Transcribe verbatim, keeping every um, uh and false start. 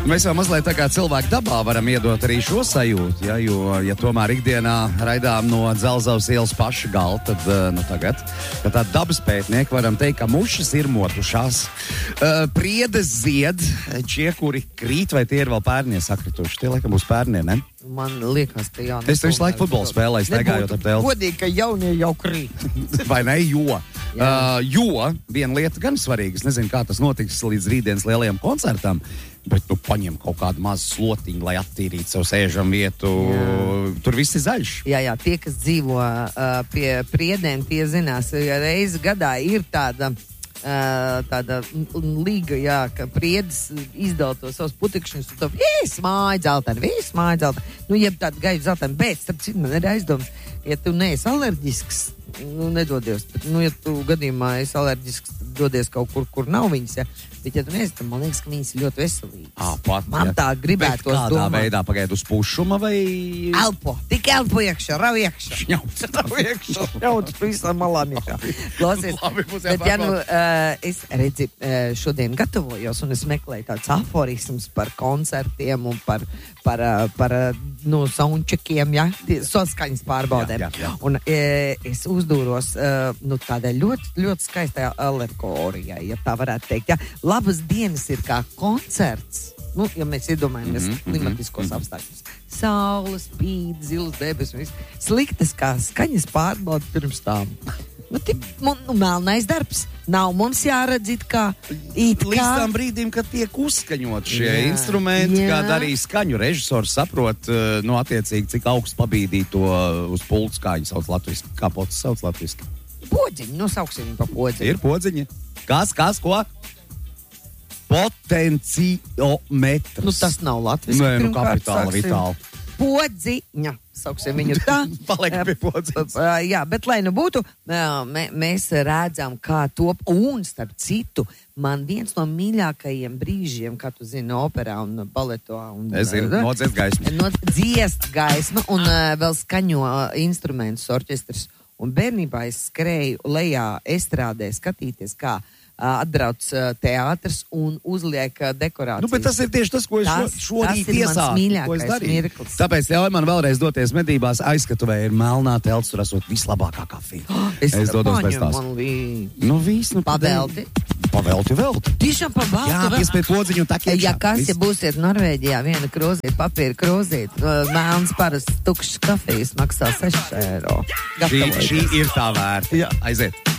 Mēs jau mazliet tā kā cilvēku dabā varam iedot arī šo sajūtu, ja, jo, ja tomēr ikdienā raidām no Dzelzavas ielas paša gala, tad, nu tagad, kad tā dabas pētnieki varam teikt, ka mušas ir motušās. Uh, priedes zied, šie, kuri krīt, vai tie ir vēl pērnie sakrituši? Tie, laikam, būs pērnie, ne? Man liekas, ka jā. Es visu laiku futbolu spēlēju, staigājot ap telpu. Godīgi, ka jaunie jau krīt. Vai ne? Jo. Uh, jo viena lieta gan svarīga. Es nezinu, kā tas notiks līdz rītdienas lielajam koncertam, bet tu paņem kaut kādu mazu slotiņu, lai attīrītu savu sēžam vietu. Jā. Tur viss ir zaļš. Jā, jā, tie, kas dzīvo uh, pie Priedēm, tie zinās, ja reizi gadā ir tāda... Uh, tāda līga, jā, ka Priedes izdala to savus putekšņus un to visu māju dzelteni, visu māju dzelteni. Nu, jeb tādu gaišu dzelteni, bet, starp citu, man ir aizdoms, ja tu neesi alerģisks, nu, nedodies, bet, nu, ja tu gadījumā esi alerģisks, dodies kaut kur, kur nav viņas, ja, bet, ja tu neesi, tad man liekas, ka viņas ir ļoti veselīgas. À, pat, man ja. tā gribētos domāt. Bet kādā veidā pagaidu uz pušuma vai... Elpo, tik elpo iekšā, rau iekšā. Šņauc, rau iekšā. Šņauc, visam malām iekšā. Klausies, Labi, bet, ja nu, uh, es redzi, uh, šodien gatavojos un es meklēju tāds aforisms par koncertiem un par, par, uh, par uh, no soundčekiem, ja, saskaņas pārbaudēm. Jā, jā, jā. Un uh, es uzdūros, uh, nu, tādai ļoti, ļoti skaistai alegorijai, ja tā varētu teikt, ja. Labas dienas ir kā koncerts, nu, ja mēs iedomājamies mm -hmm, klimatiskos mm -hmm. apstākļus. Saule spīd, zilas debesis, sliktas kā skaņas pārbauda pirms tām. Nu, tip, nu, melnais darbs. Nav mums jāredz it kā... It kā... Līdz tam brīdim, kad tiek uzskaņot šie jā, instrumenti, jā. kad arī skaņu režisors saprot, nu, attiecīgi, cik augsts pabīdīt to uz pults, kā viņi sauc latviski. Kā pocis sauc latviski? Podziņi, nosauksim viņu pa podziņu. Ir podziņi. Kas, kas, ko? Potenciometrs. Nu, tas nav latviski. Nē, nu, kapitāla, vitāla. Podziņa, sauksim viņu tā. Paliek pie podziņas. Jā, bet lai nu būtu, mē, mēs redzam, kā top. Un, starp citu, man viens no mīļākajiem brīžiem, kā tu zini, operā un baletā. Un, es zinu, no dziest gaisma. No dziest gaisma un uh, vēl skaņo uh, instrumentus orķestrs. Un bērnībā es skrēju lejā estrādē skatīties, kā atbrauc teātris un uzliek dekorācijas. Nu, bet tas ir tieši tas, ko es tas, šorīt tas iesāku, ko es darīju. Mirklis. Tāpēc ļauj man vēlreiz doties medībās, aizskatuvē ir melnā telts, tur esot vislabākā kafija. Oh, es es dodos pēc tās. Lī... Nu, viss, nu, pavelti. Pavelti, velti. Tiešām pavelti. Jā, piespēt podziņu un tā iekšā. Ja kas, viss. Ja būsiet Norvēģijā, viena krozīt, papīra krozīt, melns parasts tukšs kafijas maksā seši eiro. Šī, šī ir tā vērta. Jā, aiziet.